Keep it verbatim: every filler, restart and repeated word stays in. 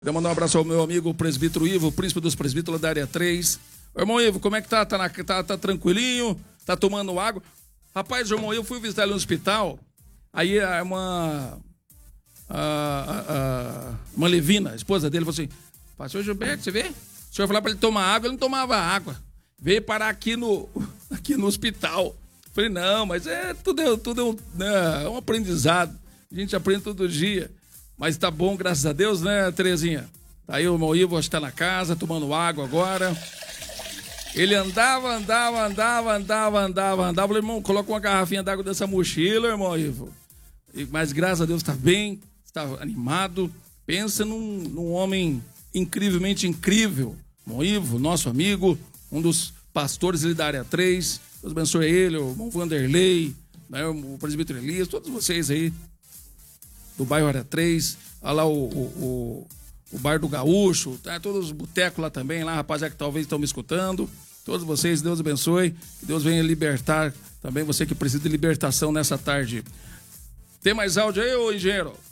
Quero mandar um abraço ao meu amigo o presbítero Ivo, o príncipe dos presbíteros da área três. Ô, irmão Ivo, como é que tá? Tá, na, tá? tá tranquilinho? Tá tomando água? Rapaz, irmão, eu fui visitar ele no hospital, aí a irmã, a, a, a, uma Levina, a esposa dele, falou assim: pastor Gilberto, você vê? O senhor falou pra ele tomar água, ele não tomava água. Veio parar aqui no, aqui no hospital. Falei, não, mas é tudo, é, tudo é, um, né, é um aprendizado. A gente aprende todo dia. Mas tá bom, graças a Deus, né, Terezinha? Tá aí o irmão Ivo, está na casa, tomando água agora. Ele andava, andava, andava, andava, andava, andava. Falei, irmão, coloca uma garrafinha d'água dessa mochila, irmão Ivo. Mas graças a Deus está bem, está animado. Pensa num, num homem incrivelmente incrível. Irmão Ivo, nosso amigo, um dos pastores ali da área três. Deus abençoe ele, o irmão Vanderlei, né, o presbítero Elias, todos vocês aí do bairro área três. Olha lá o, o, o, o Bar do Gaúcho, tá? Todos os botecos lá também, lá, rapaziada que talvez estão me escutando. Todos vocês, Deus abençoe. Que Deus venha libertar também você que precisa de libertação nessa tarde. Tem mais áudio aí, ô engenheiro?